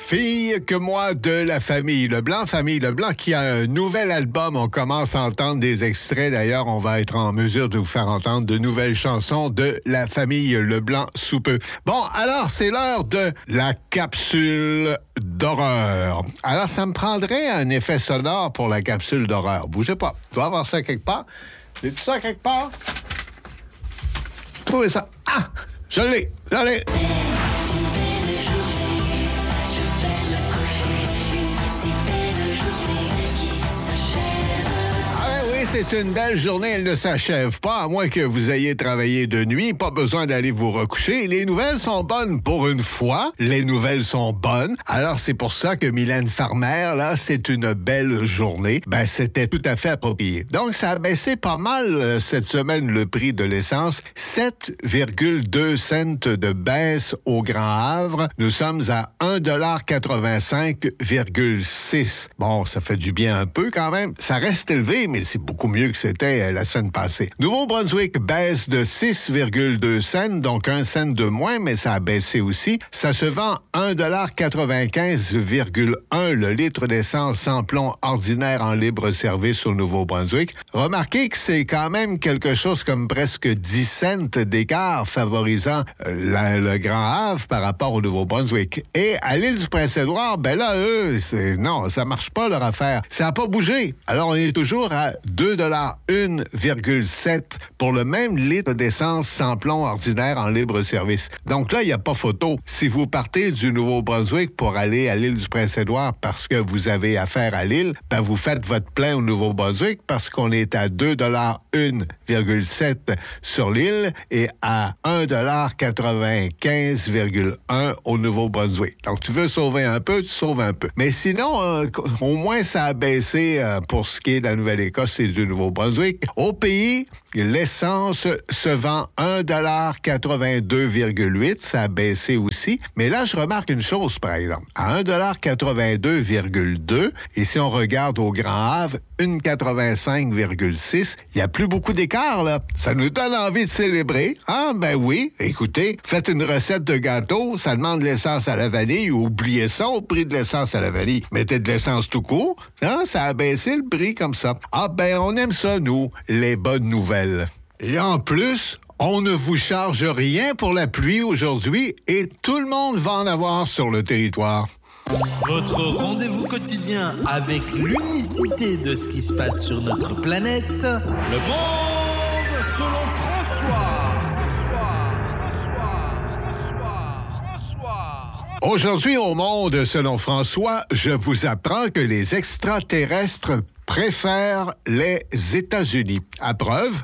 Fille que moi de la famille Leblanc qui a un nouvel album. On commence à entendre des extraits. D'ailleurs, on va être en mesure de vous faire entendre de nouvelles chansons de la famille Leblanc sous peu. Bon, alors c'est l'heure de la capsule d'horreur. Alors, ça me prendrait un effet sonore pour la capsule d'horreur. Bougez pas. Tu dois avoir ça quelque part. J'ai-tu ça quelque part? Trouvez ça. Ah! Je l'ai. C'est une belle journée, elle ne s'achève pas, à moins que vous ayez travaillé de nuit, pas besoin d'aller vous recoucher. Les nouvelles sont bonnes pour une fois, les nouvelles sont bonnes. Alors c'est pour ça que Mylène Farmer, là, c'est une belle journée. Ben, c'était tout à fait approprié. Donc ça a baissé pas mal cette semaine le prix de l'essence, 7,2 cents de baisse au Grand Havre. Nous sommes à 1,85,6 $. Bon, ça fait du bien un peu quand même. Ça reste élevé, mais c'est beaucoup mieux que c'était la semaine passée. Nouveau-Brunswick baisse de 6,2 cents, donc 1 cent de moins, mais ça a baissé aussi. Ça se vend 1,95,1 $ le litre d'essence sans plomb ordinaire en libre service au Nouveau-Brunswick. Remarquez que c'est quand même quelque chose comme presque 10 cents d'écart favorisant le Grand Havre par rapport au Nouveau-Brunswick. Et à l'île du Prince-Édouard, ben là, non, ça marche pas leur affaire. Ça n'a pas bougé. Alors, on est toujours à 2,1,7 $ pour le même litre d'essence sans plomb ordinaire en libre service. Donc là, il n'y a pas photo. Si vous partez du Nouveau-Brunswick pour aller à l'île du Prince-Édouard parce que vous avez affaire à l'île, ben vous faites votre plein au Nouveau-Brunswick parce qu'on est à 2,1,7 $ sur l'île et à 1,95,1 $ au Nouveau-Brunswick. Donc, tu veux sauver un peu, tu sauves un peu. Mais sinon, au moins, ça a baissé pour ce qui est de la Nouvelle-Écosse et du Nouveau-Brunswick. Au pays, l'essence se vend 1,82,8 $. Ça a baissé aussi. Mais là, je remarque une chose, par exemple. À 1,82,2 $, et si on regarde au Grand Havre, 1,85,6 $, il n'y a plus beaucoup d'écart, là. Ça nous donne envie de célébrer. Ah, ben oui. Écoutez, faites une recette de gâteau, ça demande l'essence à la vanille. Oubliez ça au prix de l'essence à la vanille. Mettez de l'essence tout court. Hein, ça a baissé le prix comme ça. Ah, ben, on aime ça, nous, les bonnes nouvelles. Et en plus, on ne vous charge rien pour la pluie aujourd'hui et tout le monde va en avoir sur le territoire. Votre rendez-vous quotidien avec l'unicité de ce qui se passe sur notre planète, le monde selon François. Aujourd'hui, au monde selon François, je vous apprends que les extraterrestres préfèrent les États-Unis. À preuve,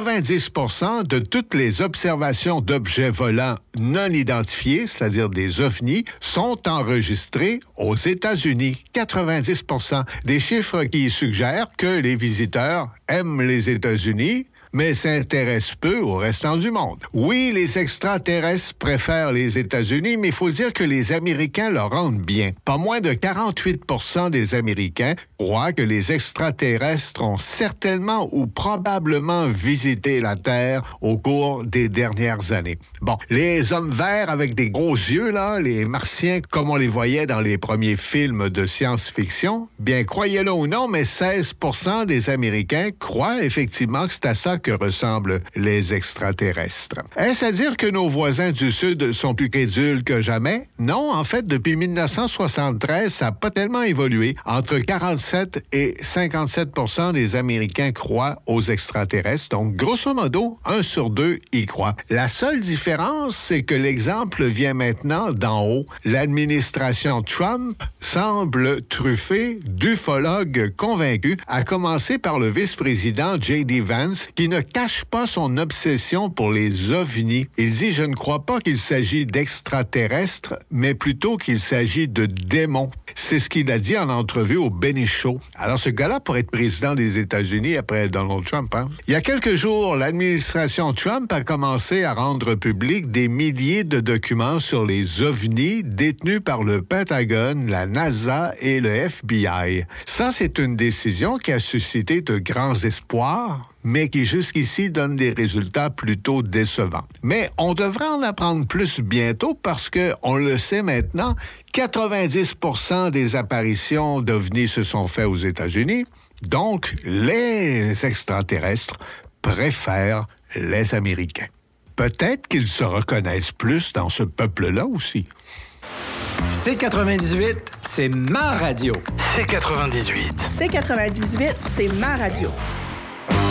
90% de toutes les observations d'objets volants non identifiés, c'est-à-dire des ovnis, sont enregistrées aux États-Unis. 90%. Des chiffres qui suggèrent que les visiteurs aiment les États-Unis, mais s'intéressent peu au restant du monde. Oui, les extraterrestres préfèrent les États-Unis, mais il faut dire que les Américains leur rendent bien. Pas moins de 48% des Américains croient que les extraterrestres ont certainement ou probablement visité la Terre au cours des dernières années. Bon, les hommes verts avec des gros yeux, là, les martiens comme on les voyait dans les premiers films de science-fiction, bien, croyez-le ou non, mais 16% des Américains croient effectivement que c'est à ça que ressemblent les extraterrestres. Est-ce à dire que nos voisins du Sud sont plus crédules que jamais? Non, en fait, depuis 1973, ça n'a pas tellement évolué. Entre 47 et 57% des Américains croient aux extraterrestres. Donc, grosso modo, 1 sur 2 y croient. La seule différence, c'est que l'exemple vient maintenant d'en haut. L'administration Trump semble truffée d'ufologues convaincus, à commencer par le vice-président J.D. Vance, qui ne cache pas son obsession pour les ovnis. Il dit « Je ne crois pas qu'il s'agit d'extraterrestres, mais plutôt qu'il s'agit de démons. » C'est ce qu'il a dit en entrevue au Benny Show. Alors, ce gars-là pourrait être président des États-Unis après Donald Trump, hein? Il y a quelques jours, l'administration Trump a commencé à rendre public des milliers de documents sur les ovnis détenus par le Pentagone, la NASA et le FBI. Ça, c'est une décision qui a suscité de grands espoirs, mais qui jusqu'ici donne des résultats plutôt décevants. Mais on devrait en apprendre plus bientôt parce que on le sait maintenant 90% des apparitions d'ovnis se sont faites aux États-Unis. Donc, les extraterrestres préfèrent les Américains. Peut-être qu'ils se reconnaissent plus dans ce peuple-là aussi. C98, c'est ma radio. C98. C98, c'est ma radio.